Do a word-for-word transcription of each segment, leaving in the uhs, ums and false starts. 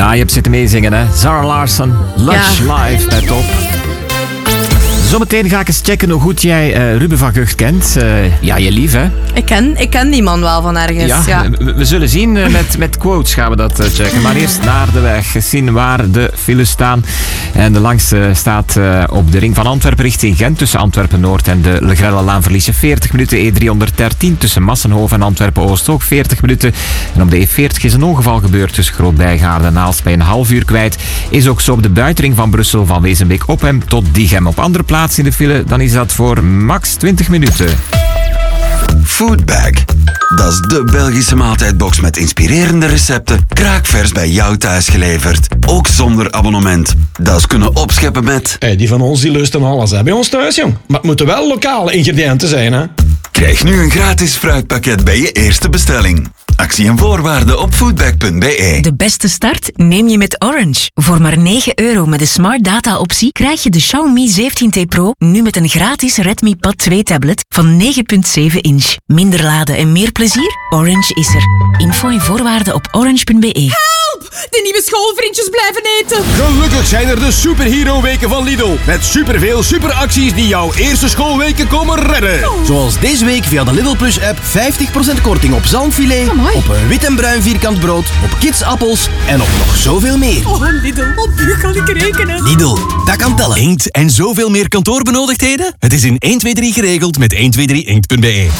Ja, je hebt zitten meezingen, hè. Zara Larsson, Lush Ja. Live bij Top. Zometeen ga ik eens checken hoe goed jij uh, Ruben van Gucht kent. Uh, ja, je lief, hè? Ik ken, ik ken die man wel van ergens. Ja, Ja. We, we zullen zien. Uh, met, met quotes gaan we dat uh, checken. Maar eerst naar de weg. Zien waar de files staan. En de langste staat uh, op de ring van Antwerpen richting Gent. Tussen Antwerpen-Noord en de Le Grelle-Laan verlies je veertig minuten. E driehonderddertien tussen Massenhoven en Antwerpen-Oost ook veertig minuten. En op de E veertig is een ongeval gebeurd tussen Groot-Bijgaarden en Aalst bij een half uur kwijt. Is ook zo op de buitenring van Brussel van Wezenbeek-Oppem tot Diegem. Op andere plaatsen in de file, dan is dat voor max twintig minuten. Foodbag. Dat is de Belgische maaltijdbox met inspirerende recepten, kraakvers bij jou thuis geleverd. Ook zonder abonnement. Dat is kunnen opscheppen met... Hey, die van ons die lusten alles hè, bij ons thuis, jong. Maar het moeten wel lokale ingrediënten zijn, hè. Krijg nu een gratis fruitpakket bij je eerste bestelling. Actie en voorwaarden op foodbag punt b e. De beste start neem je met Orange. Voor maar negen euro met de Smart Data optie krijg je de Xiaomi zeventien T Pro nu met een gratis Redmi Pad twee tablet van negen komma zeven inch. Minder laden en meer plezier? Orange is er. Info en voorwaarden op orange punt b e. De nieuwe schoolvriendjes blijven eten. Gelukkig zijn er de Superhero Weken van Lidl. Met superveel superacties die jouw eerste schoolweken komen redden. Oh. Zoals deze week via de Lidl Plus app vijftig procent korting op zalmfilet, Amai. op een wit en bruin vierkant brood, op kidsappels en op nog zoveel meer. Oh, Lidl, op u kan ik rekenen. Lidl, dat kan tellen. Inkt en zoveel meer kantoorbenodigdheden? Het is in één twee drie geregeld met één twee drie inkt punt b e.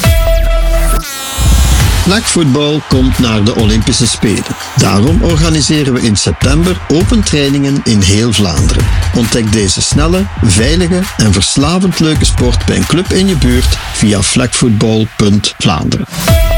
Vlagvoetbal komt naar de Olympische Spelen. Daarom organiseren we in september open trainingen in heel Vlaanderen. Ontdek deze snelle, veilige en verslavend leuke sport bij een club in je buurt via vlagvoetbal punt vlaanderen.